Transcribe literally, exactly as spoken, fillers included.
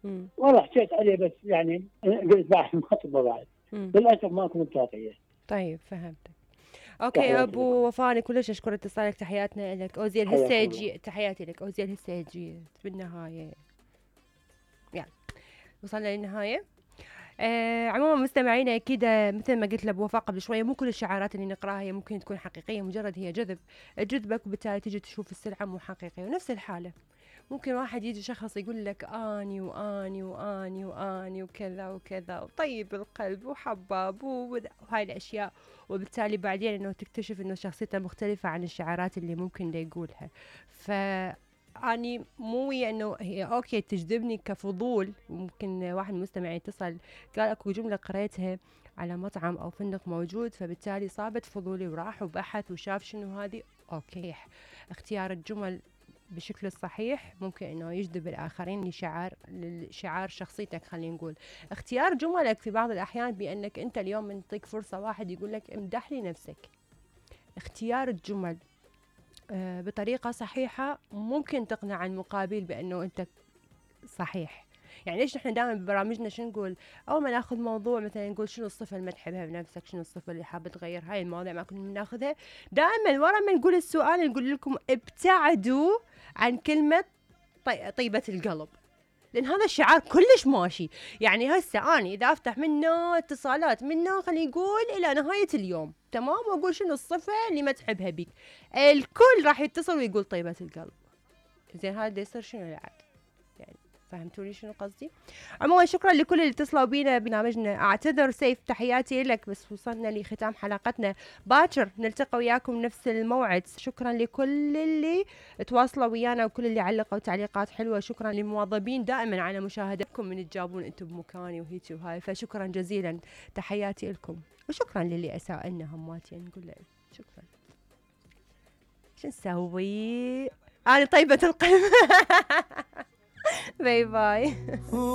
مم. والله حكيت عليه بس يعني قلت بعد ما تبغى بعد مم. للاسف ما كنت تعطيه. طيب فهمتك. اوكي يا تحياتي ابو لكم. وفاء، انا كلش اشكر اتصالك، تحياتنا لك. اوزيل حياك هسه الله. جي تحياتي لك. اوزيل هسه جي بالنهايه يعني وصلنا للنهايه. آه عموما مستمعينا اكيد مثل ما قلت لابو وفاء قبل شويه، مو كل الشعارات اللي نقراها هي ممكن تكون حقيقيه، مجرد هي جذب جذبك، وبالتالي تجي تشوف السلعه مو حقيقيه. ونفس الحاله ممكن واحد يجي شخص يقول لك اني واني واني واني وكذا وكذا وطيب القلب وحباب وهاي الاشياء، وبالتالي بعدين انه تكتشف انه شخصيته مختلفه عن الشعارات اللي ممكن دا يقولها. ف اني مو ويا انه هي اوكي تجذبني كفضول. ممكن واحد مستمع يتصل قال اكو جمله قريتها على مطعم او فندق موجود، فبالتالي صابت فضولي وراح وبحث وشاف شنو هذه. اوكي، اختيار الجمل بشكل الصحيح ممكن انه يجذب الاخرين لشعار لشعار شخصيتك. خلينا نقول اختيار جملك في بعض الاحيان، بانك انت اليوم منطيك فرصه واحد يقول لك امدح لي نفسك، اختيار الجمل آه بطريقه صحيحه ممكن تقنع المقابل بانه انت صحيح. يعني ليش نحن دائما ببرامجنا شو نقول؟ اول ما ناخذ موضوع مثلا نقول شنو الصفه اللي ما تحبها بنفسك، شنو الصفه اللي حابه تغير. هاي المواضيع ما كنا بناخذها دائما ورا ما نقول السؤال نقول لكم ابتعدوا عن كلمه طي... طيبه القلب، لان هذا الشعار كلش ماشي. يعني هسه اني اذا افتح منه اتصالات منه خلينا نقول الى نهايه اليوم تمام، واقول شنو الصفه اللي ما تحبها بيك، الكل راح يتصل ويقول طيبه القلب. زين هذا يصير شنو العاد؟ يعني فهمتوني شنو قصدي؟ عموما شكرا لكل اللي اتصلوا بينا ببرنامجنا. اعتذر سيف، تحياتي لك، بس وصلنا لختام حلقتنا. باكر نلتقي وياكم نفس الموعد. شكرا لكل اللي تواصلوا ويانا وكل اللي علقوا تعليقات حلوه. شكرا للمواظبين دائما على مشاهدتكم من تجاوبون انتم بمكاني وهيك وهاي، فشكرا جزيلا، تحياتي لكم. وشكرا للي اساء لنا هماتي نقول له شكرا. شو نسوي؟ انا طيبه القلب. باي باي.